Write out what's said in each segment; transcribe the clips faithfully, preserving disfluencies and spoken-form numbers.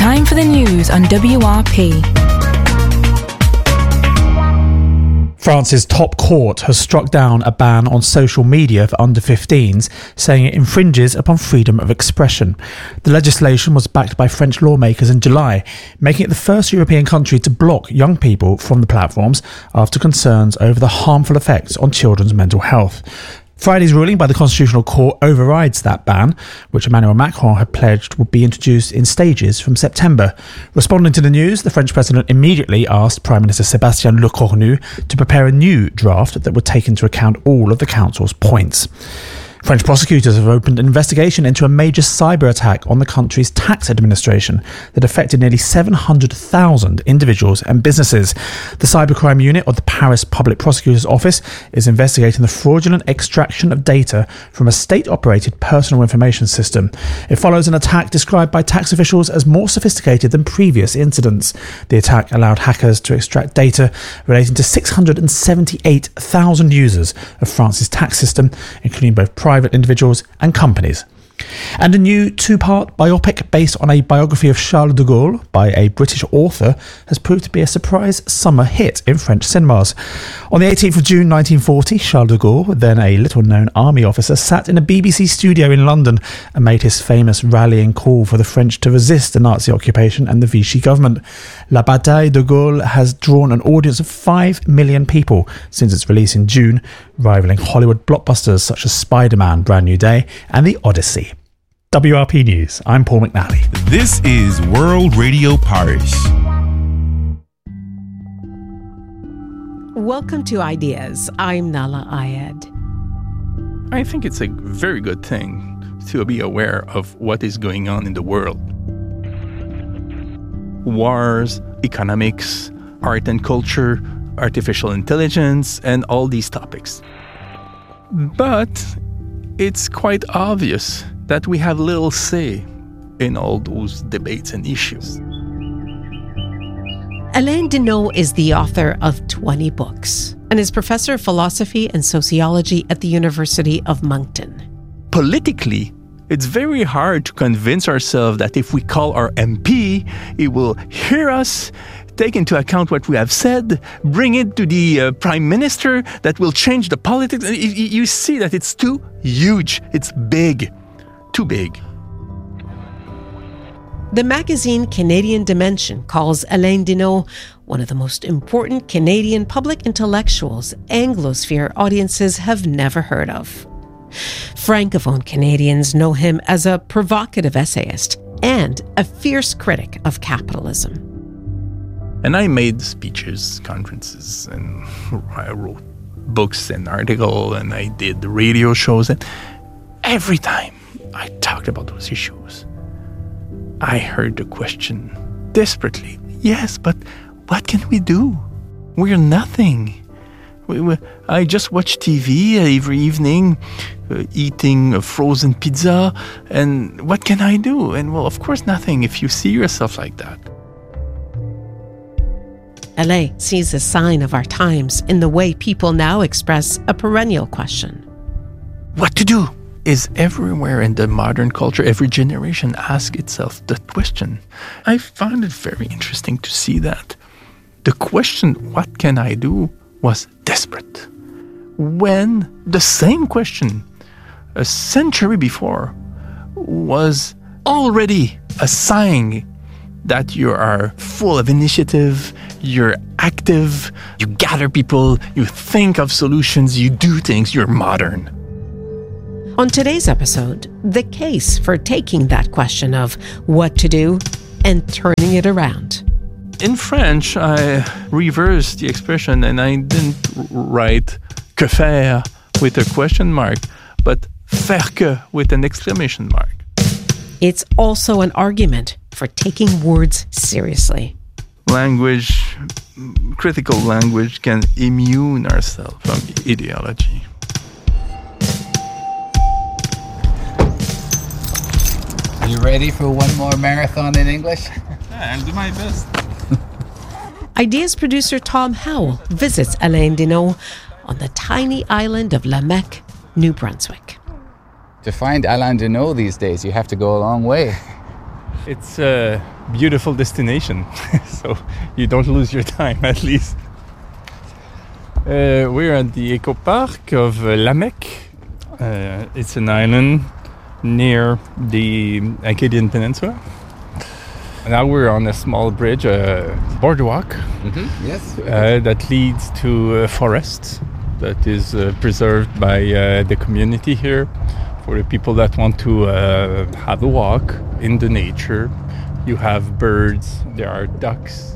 Time for the news on W R P. France's top court has struck down a ban on social media for under fifteens, saying it infringes upon freedom of expression. The legislation was backed by French lawmakers in July, making it the first European country to block young people from the platforms after concerns over the harmful effects on children's mental health. Friday's ruling by the Constitutional Court overrides that ban, which Emmanuel Macron had pledged would be introduced in stages from September. Responding to the news, the French president immediately asked Prime Minister Sébastien Lecornu to prepare a new draft that would take into account all of the Council's points. French prosecutors have opened an investigation into a major cyber attack on the country's tax administration that affected nearly seven hundred thousand individuals and businesses. The cybercrime unit of the Paris Public Prosecutor's Office is investigating the fraudulent extraction of data from a state-operated personal information system. It follows an attack described by tax officials as more sophisticated than previous incidents. The attack allowed hackers to extract data relating to six hundred seventy-eight thousand users of France's tax system, including both private private individuals and companies. And a new two-part biopic based on a biography of Charles de Gaulle by a British author has proved to be a surprise summer hit in French cinemas. On the eighteenth of June nineteen forty, Charles de Gaulle, then a little-known army officer, sat in a B B C studio in London and made his famous rallying call for the French to resist the Nazi occupation and the Vichy government. La Bataille de Gaulle has drawn an audience of five million people since its release in June, rivaling Hollywood blockbusters such as Spider-Man, Brand New Day and The Odyssey. W R P News, I'm Paul McNally. This is World Radio Paris. Welcome to Ideas. I'm Nala Ayed. I think it's a very good thing to be aware of what is going on in the world. Wars, economics, art and culture, artificial intelligence, and all these topics. But it's quite obvious that we have little say in all those debates and issues. Alain Deneau is the author of twenty books and is professor of philosophy and sociology at the University of Moncton. Politically, it's very hard to convince ourselves that if we call our M P, he will hear us, take into account what we have said, bring it to the uh, Prime Minister that will change the politics. You, you see that it's too huge, it's big. Too big. The magazine Canadian Dimension calls Alain Deneau one of the most important Canadian public intellectuals Anglosphere audiences have never heard of. Francophone Canadians know him as a provocative essayist and a fierce critic of capitalism. And I made speeches, conferences, and I wrote books and articles, and I did radio shows, and every time I talked about those issues, I heard the question desperately, yes, but what can we do? We're nothing. We, we, I just watch T V every evening, uh, eating a frozen pizza, and what can I do? And well, of course nothing if you see yourself like that. Alain sees a sign of our times in the way people now express a perennial question. What to do? Is everywhere in the modern culture, every generation asks itself the question. I found it very interesting to see that. The question, what can I do, was desperate. When the same question, a century before, was already a sign that you are full of initiative, you're active, you gather people, you think of solutions, you do things, you're modern. On today's episode, the case for taking that question of what to do and turning it around. In French, I reversed the expression and I didn't write que faire with a question mark, but faire que with an exclamation mark. It's also an argument for taking words seriously. Language, critical language, can immune ourselves from ideology. Are you ready for one more marathon in English? Yeah, I'll do my best. Ideas producer Tom Howell visits Alain Deneau on the tiny island of Lamec, New Brunswick. To find Alain Deneau these days, you have to go a long way. It's a beautiful destination, so you don't lose your time at least. Uh, we're at the Eco Park of uh, La Mecque. Uh, it's an island near the Acadian Peninsula. Now we're on a small bridge, a boardwalk, Mm-hmm. Yes. uh, that leads to a forest that is uh, preserved by uh, the community here for the people that want to uh, have a walk in the nature. You have birds, there are ducks.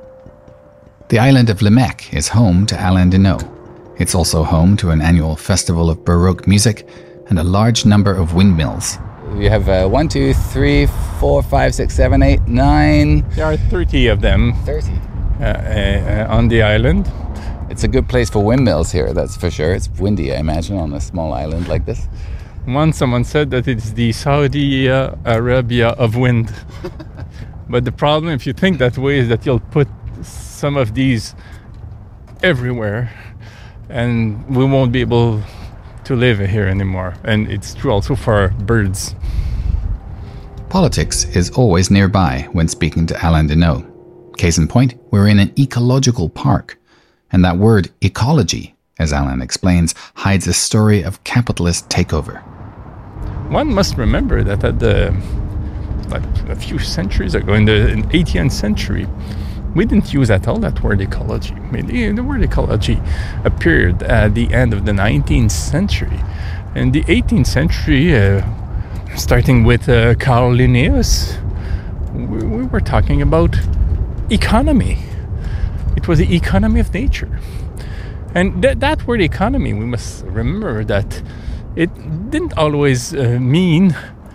The island of La Mecque is home to Alain Deneau. It's also home to an annual festival of Baroque music and a large number of windmills. We have uh, one, two, three, four, five, six, seven, eight, nine, There are thirty of them thirty. uh, uh, on the island. It's a good place for windmills here, that's for sure. It's windy, I imagine, on a small island like this. Once someone said that it's the Saudi uh, Arabia of wind. But the problem, if you think that way, is that you'll put some of these everywhere and we won't be able to live here anymore. And it's true also for birds. Politics is always nearby when speaking to Alain Deneau. Case in point, we're in an ecological park. And that word ecology, as Alain explains, hides a story of capitalist takeover. One must remember that at the like a few centuries ago, in the eighteenth century, we didn't use at all that word ecology. I mean, the, the word ecology appeared at the end of the nineteenth century. In the eighteenth century, uh, starting with uh, Carl Linnaeus, we, we were talking about economy. It was the economy of nature. And th- that word economy, we must remember that it didn't always uh, mean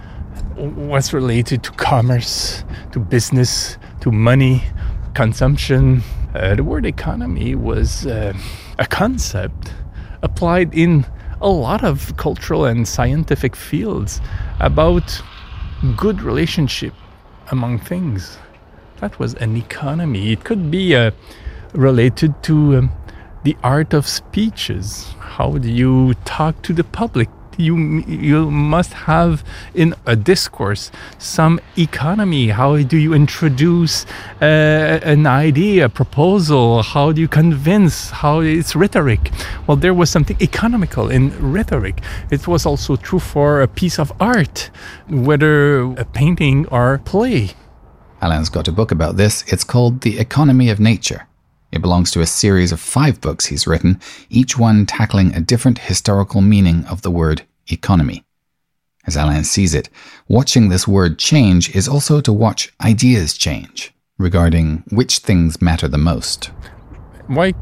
what's related to commerce, to business, to money, consumption. Uh, the word economy was uh, a concept applied in a lot of cultural and scientific fields about good relationship among things. That was an economy. It could be uh, related to um, the art of speeches. How do you talk to the public? You you must have in a discourse some economy. How do you introduce uh, an idea, a proposal? How do you convince? How it's rhetoric? Well, there was something economical in rhetoric. It was also true for a piece of art, whether a painting or play. Alain's got a book about this. It's called The Economy of Nature. It belongs to a series of five books he's written, each one tackling a different historical meaning of the word economy. As Alain sees it, watching this word change is also to watch ideas change regarding which things matter the most. Why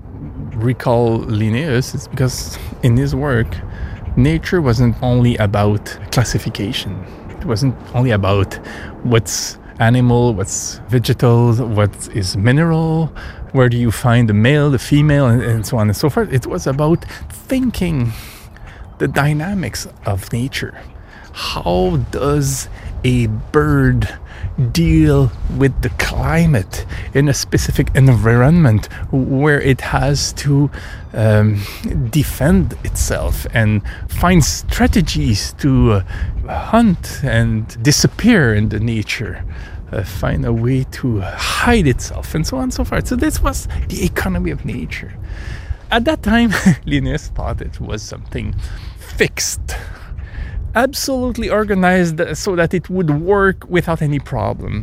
recall Linnaeus? It's because in his work, nature wasn't only about classification. It wasn't only about what's animal, what's vegetal, what is mineral, where do you find the male, the female, and, and so on and so forth. It was about thinking the dynamics of nature. How does a bird deal with the climate in a specific environment where it has to um, defend itself and find strategies to uh, hunt and disappear in the nature, uh, find a way to hide itself, and so on and so forth. So this was the economy of nature. At that time, Linnaeus thought it was something fixed, absolutely organized so that it would work without any problem.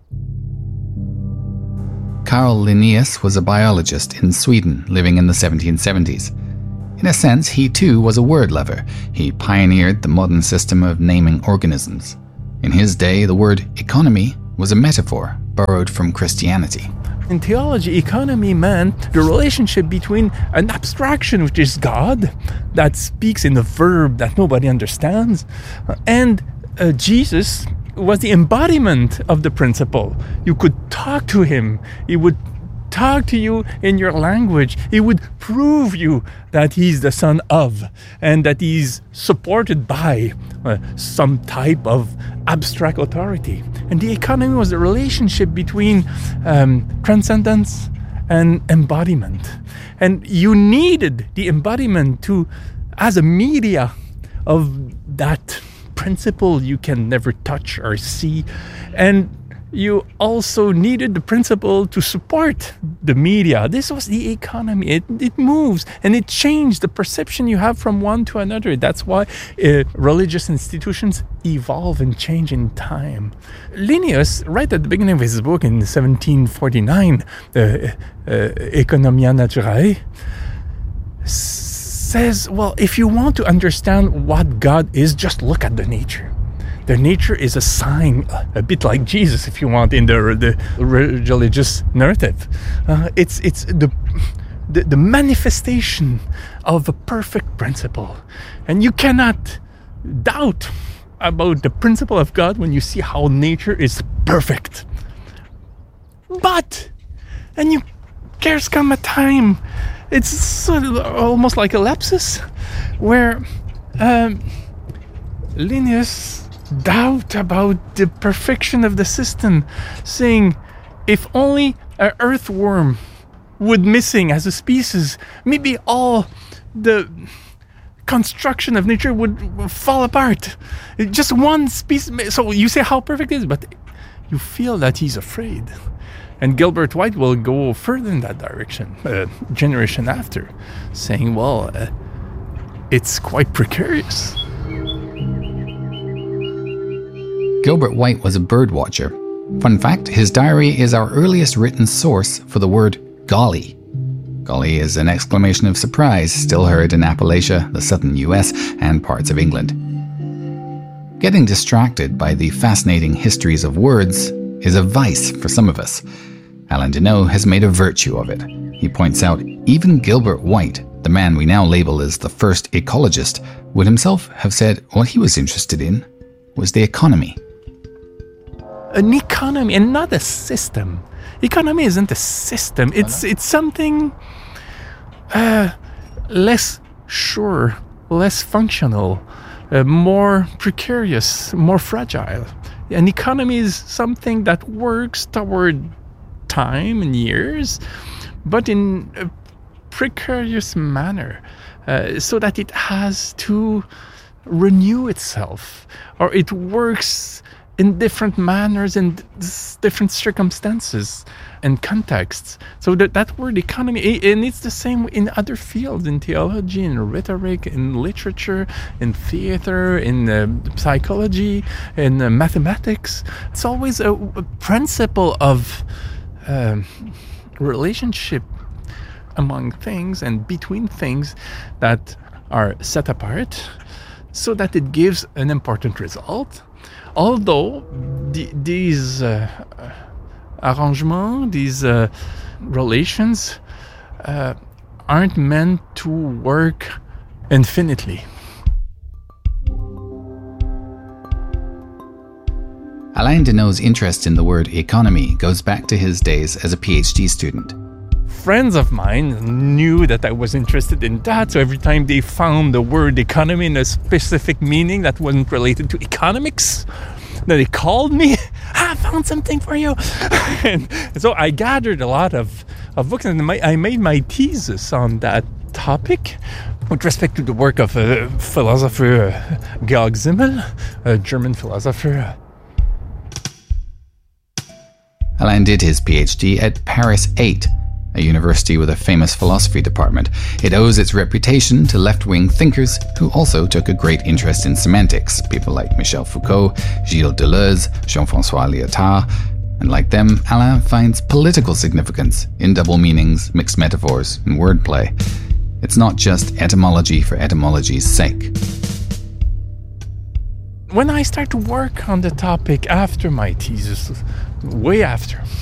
Carl Linnaeus was a biologist in Sweden living in the seventeen seventies. In a sense, he too was a word lover. He pioneered the modern system of naming organisms. In his day, the word economy was a metaphor borrowed from Christianity. In theology, economy meant the relationship between an abstraction, which is God, that speaks in a verb that nobody understands, and uh, Jesus was the embodiment of the principle. You could talk to him. He would talk to you in your language. He would prove you that he's the son of, and that he's supported by uh, some type of abstract authority. And the economy was the relationship between um, transcendence and embodiment. And you needed the embodiment to, as a media of that principle you can never touch or see. And you also needed the principle to support the media. This was the economy. It, it moves and it changed the perception you have from one to another. That's why uh, religious institutions evolve and change in time. Linnaeus, right at the beginning of his book in seventeen forty-nine, uh, uh, Economia Naturae, says, well, if you want to understand what God is, just look at the nature. The nature is a sign, a bit like Jesus, if you want, in the the religious narrative. Uh, it's it's the, the the manifestation of a perfect principle, and you cannot doubt about the principle of God when you see how nature is perfect. But, and you there's come a time, it's sort of almost like a lapsus, where um, Linnaeus doubt about the perfection of the system, saying if only an earthworm would missing as a species, maybe all the construction of nature would fall apart. Just one species. So you say how perfect it is, but you feel that he's afraid. And Gilbert White will go further in that direction, a generation after, saying, well, uh, it's quite precarious. Gilbert White was a bird watcher. Fun fact, his diary is our earliest written source for the word golly. Golly is an exclamation of surprise still heard in Appalachia, the southern U S, and parts of England. Getting distracted by the fascinating histories of words is a vice for some of us. Alain Deneau has made a virtue of it. He points out even Gilbert White, the man we now label as the first ecologist, would himself have said what he was interested in was the economy. An economy and not a system. Economy isn't a system. It's it's something uh, less sure, less functional, uh, more precarious, more fragile. An economy is something that works toward time and years, but in a precarious manner, uh, so that it has to renew itself, or it works in different manners and different circumstances and contexts. So that, that word economy, and it's the same in other fields, in theology, in rhetoric, in literature, in theater, in uh, psychology, in uh, mathematics. It's always a, a principle of um, relationship among things and between things that are set apart so that it gives an important result. Although the, these uh, arrangements, these uh, relations uh, aren't meant to work infinitely. Alain Deneau's interest in the word economy goes back to his days as a PhD student. Friends of mine knew that I was interested in that, so every time they found the word economy in a specific meaning that wasn't related to economics, then they called me, I found something for you. And so I gathered a lot of, of books, and my, I made my thesis on that topic with respect to the work of a philosopher, uh, Georg Simmel, a German philosopher. Alain did his PhD at Paris eight, a university with a famous philosophy department. It owes its reputation to left-wing thinkers who also took a great interest in semantics, people like Michel Foucault, Gilles Deleuze, Jean-François Lyotard, and like them, Alain finds political significance in double meanings, mixed metaphors, and wordplay. It's not just etymology for etymology's sake. When I start to work on the topic after my thesis, way after,